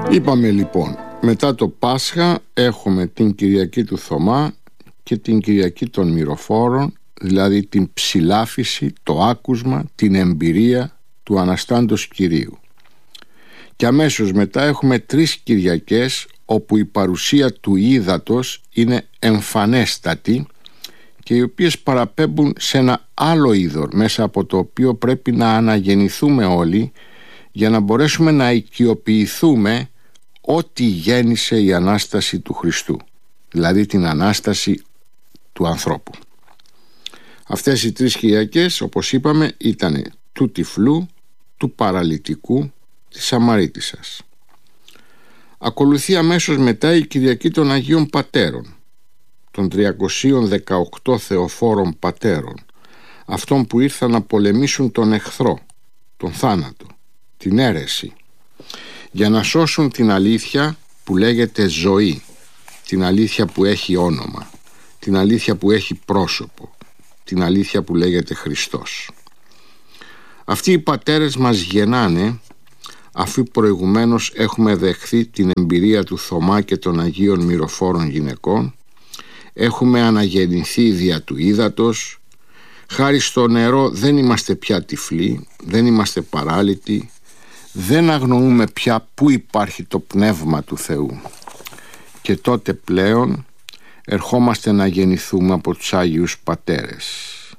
Είπαμε λοιπόν, μετά το Πάσχα έχουμε την Κυριακή του Θωμά και την Κυριακή των Μυροφόρων, δηλαδή την ψηλάφιση, το άκουσμα, την εμπειρία του Αναστάντος Κυρίου. Και αμέσως μετά έχουμε 3 Κυριακές όπου η παρουσία του ύδατος είναι εμφανέστατη και οι οποίες παραπέμπουν σε ένα άλλο είδωρ μέσα από το οποίο πρέπει να αναγεννηθούμε όλοι για να μπορέσουμε να οικειοποιηθούμε ό,τι γέννησε η Ανάσταση του Χριστού, δηλαδή την Ανάσταση του ανθρώπου. Αυτές οι 3 Κυριακές, όπως είπαμε, ήταν του τυφλού, του παραλυτικού, της Σαμαρίτισσας. Ακολουθεί αμέσως μετά η Κυριακή των Αγίων Πατέρων, των 318 θεοφόρων πατέρων, αυτών που ήρθαν να πολεμήσουν τον εχθρό, τον θάνατο, την αίρεση, για να σώσουν την αλήθεια που λέγεται ζωή, την αλήθεια που έχει όνομα, την αλήθεια που έχει πρόσωπο, την αλήθεια που λέγεται Χριστός. Αυτοί οι πατέρες μας γεννάνε αφού προηγουμένως έχουμε δεχθεί την εμπειρία του Θωμά και των Αγίων Μυροφόρων γυναικών, έχουμε αναγεννηθεί δια του ύδατος, χάρη στο νερό δεν είμαστε πια τυφλοί, δεν είμαστε παράλυτοι, δεν αγνοούμε πια πού υπάρχει το Πνεύμα του Θεού. Και τότε πλέον ερχόμαστε να γεννηθούμε από τους Άγιους Πατέρες.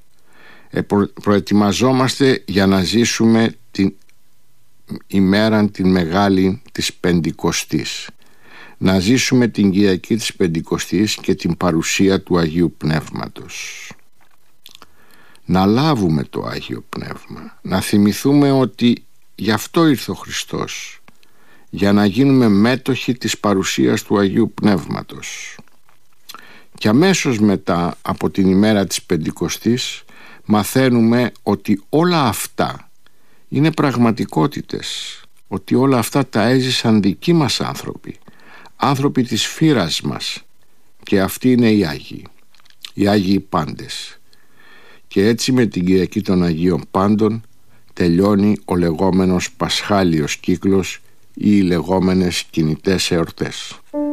Προετοιμαζόμαστε για να ζήσουμε την ημέραν την μεγάλη της Πεντηκοστής, να ζήσουμε την Κυριακή της Πεντηκοστής και την παρουσία του Αγίου Πνεύματος, να λάβουμε το Άγιο Πνεύμα, να θυμηθούμε ότι γι' αυτό ήρθε ο Χριστός, για να γίνουμε μέτοχοι της παρουσίας του Αγίου Πνεύματος. Και αμέσως μετά από την ημέρα της Πεντηκοστής μαθαίνουμε ότι όλα αυτά είναι πραγματικότητες, ότι όλα αυτά τα έζησαν δικοί μας άνθρωποι της φύρας μας, και αυτοί είναι οι Άγιοι Πάντες. Και έτσι με την Κυριακή των Αγίων Πάντων τελειώνει ο λεγόμενος Πασχάλιος κύκλος ή οι λεγόμενες κινητές εορτές.